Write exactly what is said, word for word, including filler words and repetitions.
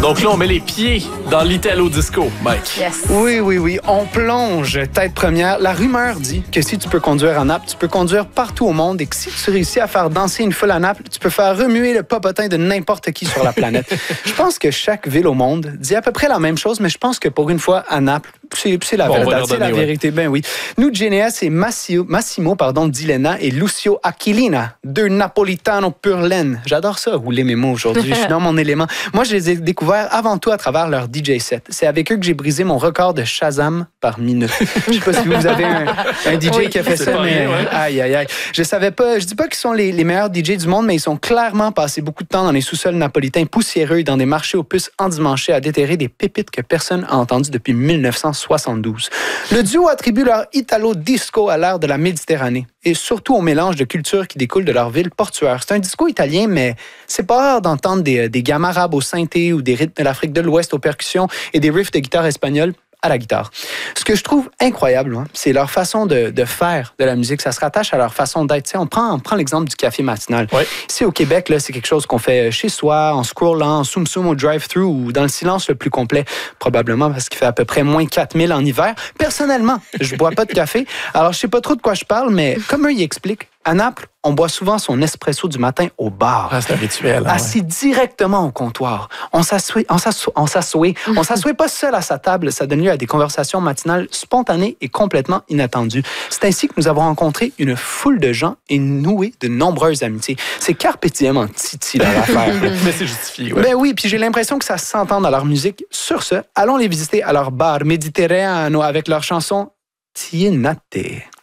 Donc là, on met les pieds dans l'Italo Disco, Mike. Yes. Oui, oui, oui. On plonge tête première. La rumeur dit que si tu peux conduire à Naples, tu peux conduire partout au monde et que si tu réussis à faire danser une foule à Naples, tu peux faire remuer le popotin de n'importe qui sur la planète. Je pense que chaque ville au monde dit à peu près la même chose, mais je pense que pour une fois, à Naples, c'est, c'est la bon, verdade, c'est la ouais. vérité. Ben oui. Nous, Geneas et Massimo, Massimo pardon, Dilena et Lucio Aquilina, deux Napolitano pur laine. J'adore ça, rouler mes mots aujourd'hui. Je suis dans mon élément. Moi, je les ai découverts avant tout à travers leur D J set. C'est avec eux que j'ai brisé mon record de Shazam par minute. Je sais pas si vous avez un, un D J oui, qui a fait ça, mais rien, ouais. aïe, aïe, aïe. Je savais pas, je dis pas qu'ils sont les, les meilleurs D J du monde, mais ils sont clairement passés beaucoup de temps dans les sous-sols napolitains poussiéreux et dans des marchés aux puces endimanchés à déterrer des pépites que personne n'a entendues depuis dix-neuf cent soixante-douze. Le duo attribue leur Italo Disco à l'ère de la Méditerranée et surtout au mélange de cultures qui découle de leur ville portuaire. C'est un disco italien, mais c'est pas rare d'entendre des, des gammes arabes au synthé ou des rythmes de l'Afrique de l'Ouest aux percussions et des riffs de guitare espagnole à la guitare. Ce que je trouve incroyable, hein, c'est leur façon de, de faire de la musique. Ça se rattache à leur façon d'être. T'sais, on prend, on prend l'exemple du café matinal. Ouais. Ici, au Québec, là, c'est quelque chose qu'on fait chez soi, en scrollant, en soum-soum au drive-thru ou dans le silence le plus complet, probablement parce qu'il fait à peu près moins quatre mille en hiver. Personnellement, je bois pas de café, alors je sais pas trop de quoi je parle, mais comme eux y expliquent, à Naples, on boit souvent son espresso du matin au bar. Ah, c'est un rituel. Hein, assis ouais. directement au comptoir. On s'assoit, on s'assoit, on s'assoit, on s'assoit pas seul à sa table. Ça donne lieu à des conversations matinales spontanées et complètement inattendues. C'est ainsi que nous avons rencontré une foule de gens et noué de nombreuses amitiés. C'est carpe diem en titi dans l'affaire. Mais c'est justifié, ouais. Ben oui, puis j'ai l'impression que ça s'entend dans leur musique. Sur ce, allons les visiter à leur bar Méditerraneo avec leur chanson Tienate.